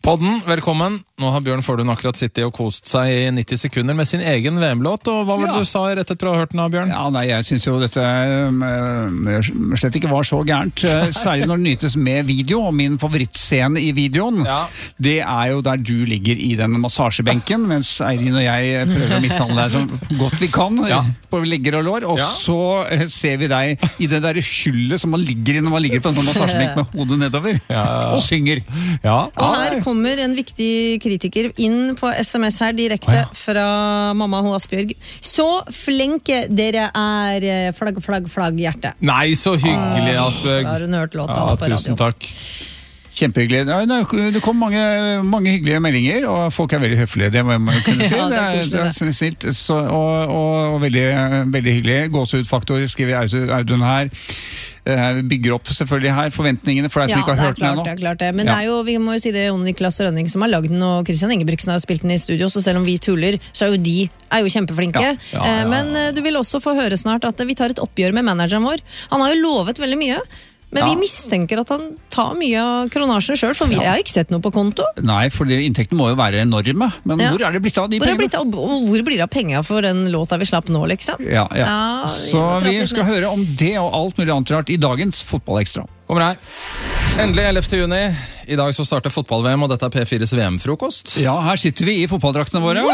Podden, velkommen. Nå har Bjørn Forlund akkurat sittet og kost seg i 90 sekunder med sin egen VM-låt, og hva var det du sa rett etter å ha hørt den av, Bjørn? Ja, nei, jeg synes jo dette slett ikke var så gærent, særlig når det nytes med video, og min favorittscene i videoen, det jo der du ligger i den massasjebenken, mens Eirin og jeg prøver å mishandle deg så godt vi kan, på legger og lår, og så ser vi deg i det der hullet som man ligger i når man ligger på en sånn massasjebenk med hodet nedover, og synger. Og her kommer en viktig kritiker inn på SMS her direkte fra mamma Asbjørg. Så flinke dere flagg, flagg, flagg, hjerte. Nei, så hyggelig, Asbjørg. Har hun hørt låta på radio? Tusen takk. Kjempehyggelig. Det kom mange hyggelige meldinger, og folk veldig høflige, det må man kunne si. Det snilt, og veldig, veldig hyggelig. Gåsehudfaktor, skriver Audun her. Bygger opp selvfølgelig her forventningene for deg som ikke har hørt den ennå. Ja, det er klart det. Men det jo, vi må jo si det, Jon Niklas Rønning som har laget den, og Christian Ingebrigtsen har spilt den i studio, så selv om vi tuller, så jo de jo kjempeflinke. Men du vil også få høre snart at vi tar et oppgjør med manageren vår. Han har jo lovet veldig mye, men vi mistenker at han tar mye av kronasjen selv, for vi har ikke sett noe på konto. Nei, for inntektene må jo være enorme. Men hvor det blitt av de pengene? Hvor blir det av penger for den låta vi slapp nå, liksom? Så vi skal høre om det og alt mulig annet rart i dagens Fotballekstra. Kommer her. Endelig 11. juni. I dag så starter fotball-VM, og dette P4s VM-frokost. Ja, her sitter vi i fotballdraktene våre.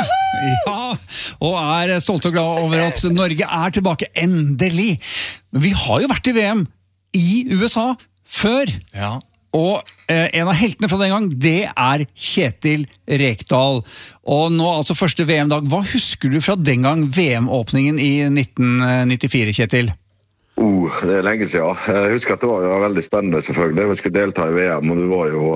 Og stolte og glad over at Norge tilbake endelig. Men vi har jo vært i VM i USA før. Og en av heltene fra den gang, det Kjetil Rekdal. Og nå altså første VM-dag. Hva husker du fra den gang VM-åpningen i 1994, Kjetil? Det lenge siden. Jeg husker at det var veldig spennende selvfølgelig. Vi skulle delta i VM, og det var jo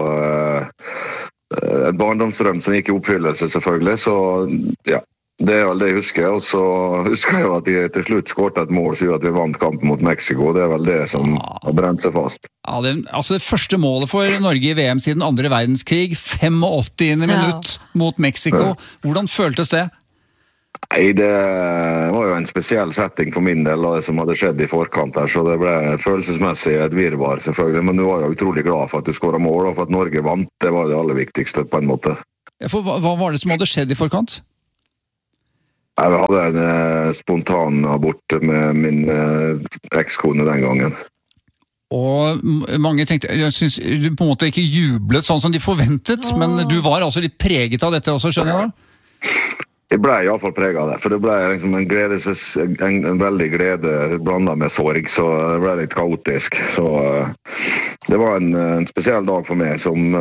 et barndomsdrøm som gikk i oppfyllelse selvfølgelig. Så ja, det vel det jeg husker. Og så husker jeg jo at de til slutt skåret et mål, så at vi vant kampen mot Mexico. Det vel det som har brent seg fast. Ja, det første målet for Norge i VM siden andre verdenskrig, 85. minutt mot Mexico. Hvordan føltes det? Nei, det var jo en spesiell setting for min del av det som hadde skjedd i forkant her, så det ble følelsesmessig et virvar selvfølgelig, men du var jo utrolig glad for at du skåret mål, og for at Norge vant, det var det aller viktigste på en måte. For hva var det som hadde skjedd i forkant? Nei, vi hadde en spontan abort med min ekskone den gangen. Og mange tenkte, jeg synes du på en måte ikke jublet sånn som de forventet, men du var altså litt preget av dette også, skjønner jeg da? Jeg ble i alle fall preget av det, for det ble liksom en veldig glede blandet med sorg, så det ble litt kaotisk. Så det var en spesiell dag for meg som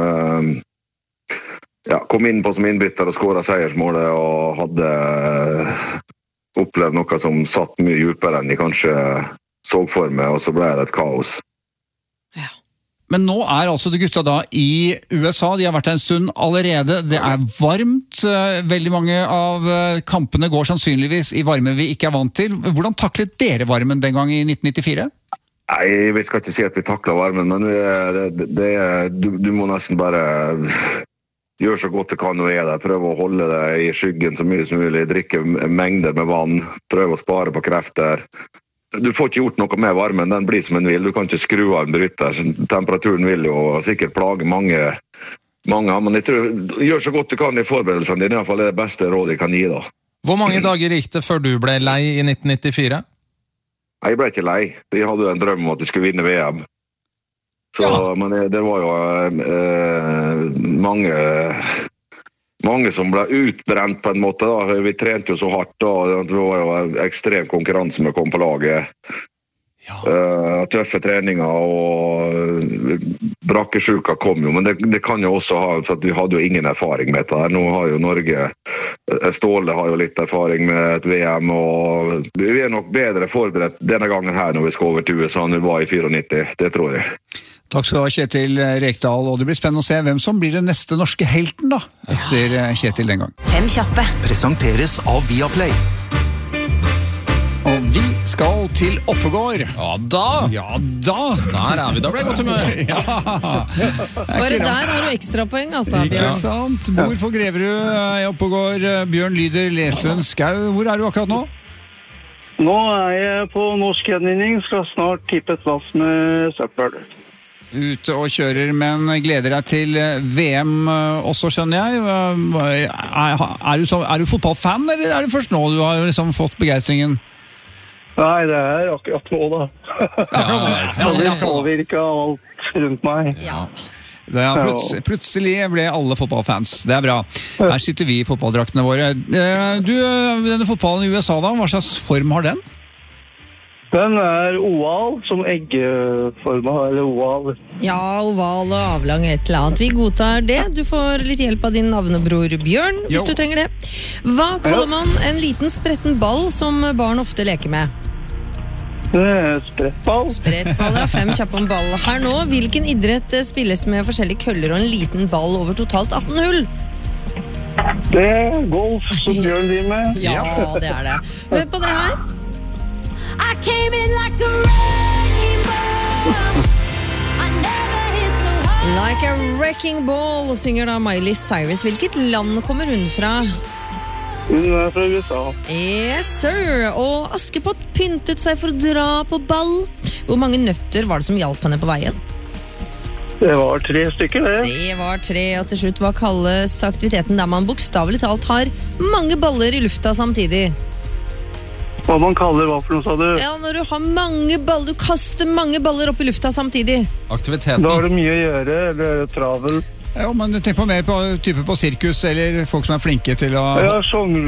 kom inn på som innbytter og skåret seiersmålet og hadde opplevd noe som satt mye dypere enn de kanskje så for meg, og så ble det et kaos. Men nå altså de gutta da i USA, de har vært der en stund allerede, det varmt, veldig mange av kampene går sannsynligvis i varme vi ikke vant til. Hvordan taklet dere varmen den gang i 1994? Nei, vi skal ikke si at vi taklet varmen, men du må nesten bare gjøre så godt du kan når du der, prøve å holde deg i skyggen så mye som mulig, drikke mengder med vann, prøve å spare på krefter. Du får ikke gjort noe med varmen, den blir som den vil. Du kan ikke skru av en bryter. Temperaturen vil jo sikkert plage mange, men jeg tror, gjør så godt du kan i forberedelsene dine, i hvert fall det beste rådet jeg kan gi da. Hvor mange dager gikk det før du ble lei i 1994? Jeg ble ikke lei. Jeg hadde jo en drøm om at jeg skulle vinne VM. Men det var jo mange som ble utbrent på en måte da. Vi trente jo så hardt da, det var jo ekstrem konkurranse med å komme på laget. Tøffe treninger og brakkesjuka kom jo, men det kan jo også ha, for at vi hadde jo ingen erfaring med dette her. Nå har jo Norge, Ståle har jo litt erfaring med et VM, og vi nok bedre forberedt denne gangen her når vi skal over til USA enn vi var i 94, det tror jeg. Takk skal du ha, Kjetil Rekdal, og det blir spennende å se hvem som blir den neste norske helten da, etter Kjetil den gang. 5 kjappe. Presenteres av Viaplay. Og vi skal til Oppegård. Ja da! Der vi, da ble jeg godt humør. Bare der har du ekstrapoeng, altså. Ikke sant? Bor på Greverud i Oppegård. Bjørn Lyder Lesund Skau. Hvor du akkurat nå? Nå jeg på norsk gjenvinning, skal snart tippe et lass med søppel. Ute og kjører, men gleder deg til VM også, skjønner jeg. Er du fotballfan, eller er det først nå du har liksom fått begeistringen? Nei, det akkurat nå da. Jeg blir påvirket av alt rundt meg. Ja. Plutselig ble alle fotballfans. Det er bra. Her sitter vi i fotballdraktene våre. Denne fotballen i USA da, hva slags form har den? Den oval, som eggforma, eller oval. Ja, oval og avlang et eller annet. Vi godtar det. Du får litt hjelp av din navnebror Bjørn, hvis du trenger det. Hva kaller man en liten spretten ball som barn ofte leker med? Sprettball. Sprettball, 5 kjappe om ball her nå. Hvilken idrett spilles med forskjellige køller og en liten ball over totalt 18 hull? Det golf som Bjørn driver med. Ja, det det. Hør på det her. I came in like a wrecking ball. I never hit so hard. Like a wrecking ball, synger da Miley Cyrus. Hvilket land kommer hun fra? Hun fra USA. Yes, sir. Og Askepott pyntet seg for å dra på ball. Hvor mange nøtter var det som hjalp henne på veien? Det var 3 stykker, det. Det var 3, og til slutt, hva kalles aktiviteten der man bokstavelig talt har mange baller i lufta samtidig? Hva man kaller hva for noe, sa du? Ja, når du har mange baller, du kaster mange baller opp i lufta samtidig. Aktiviteten. Da har du mye å gjøre, eller travel. Ja, men tenk på mer på type på sirkus, eller folk som er flinke til å... Ja, sjonger.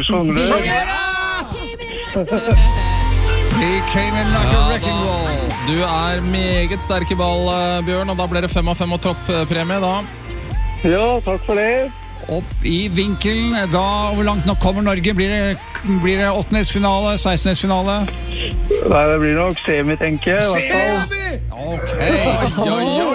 He came in like a wrecking ball. Du meget sterk i ball, Bjørn, og da ble det 5 av 5 og toppremie da. Ja, takk for det. Opp i vinkelen, da hvor langt nok kommer Norge? Blir det 8-nesfinale, 16-nesfinale? Nei, det blir nok semi, tenker jeg. Semi! Ok.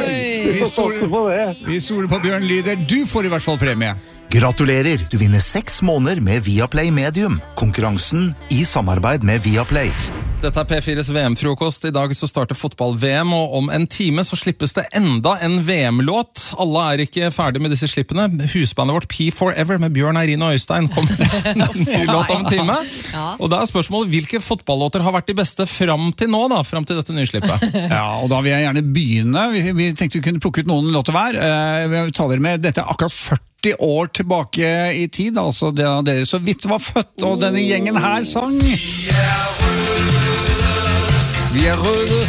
Vi stoler på Bjørn Lyder. Du får i hvert fall premie. Gratulerer, du vinner 6 måneder med Viaplay Medium. Konkurransen i samarbeid med Viaplay. Dette P4s VM-frokost. I dag så starter fotball-VM, og om en time så slippes det enda en VM-låt. Alle ikke ferdig med disse slippene. Husbandet vårt P4Ever med Bjørn, Eirin og Øystein kommer med en ny låt om en time. Og da spørsmålet, hvilke fotballlåter har vært de beste fram til nå da, fram til dette nye slippet? Ja, og da vil jeg gjerne begynne. Vi tenkte vi kunne plukke ut noen låter hver. Vi taler med dette akkurat 40 år tilbake i tid, altså da dere så vidt var født, og denne gjengen her sang. Vi røde.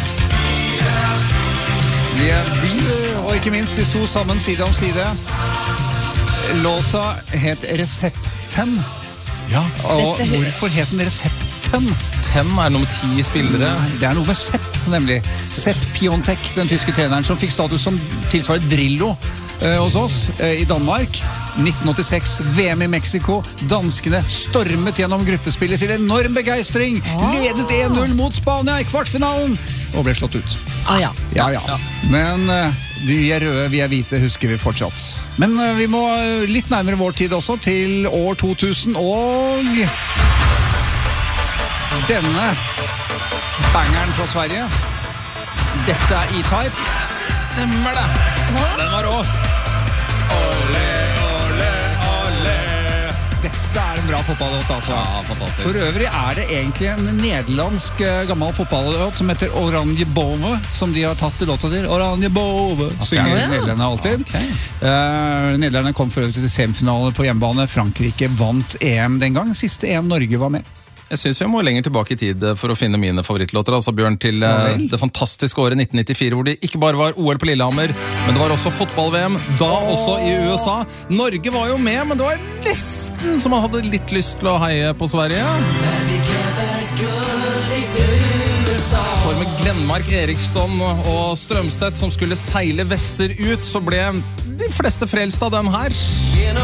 Vi hvide, og ikke minst de sto sammen side om side. Låta het Resepten. Ja. Og hvorfor het den Resepten? Ten nummer 10 spillere. Det noe med Sepp, nemlig. Sepp Piontek, den tyske treneren som fikk status som tilsvarer Drillo hos oss i Danmark. 1986, VM i Mexico. Danskene stormet gjennom gruppespillet til enorm begeistring. Ledet 1-0 mot Spania i kvartfinalen og ble slått ut. Ja. Men de røde, vi hvite, husker vi fortsatt. Men vi må litt nærmere vår tid også, til år 2000 og denne bangeren fra Sverige. Dette E-Type. Stemmer det! Den var rå! Ole, ole, ole. Dette en bra fotballåt, altså. Ja, fantastisk. For øvrig det egentlig en nederlandsk gammel fotballåt som heter Oranje Bove, som de har tatt i låta til. Oranje Bove synger nederlenderne alltid. Nederlenderne kom for øvrig til semifinale på hjemmebane. Frankrike vant EM den gang. Siste EM Norge var med. Jeg synes vi må lenger tilbake i tid for å finne mine favorittlåter, altså Bjørn, til det fantastiske året 1994, hvor det ikke bare var OL på Lillehammer, men det var også fotball-VM, da også i USA. Norge var jo med, men det var nesten som man hadde litt lyst til å heie på Sverige. For med Glenmark, Eriksson og Strømstedt som skulle seile vester ut, så ble de fleste frelst av den her.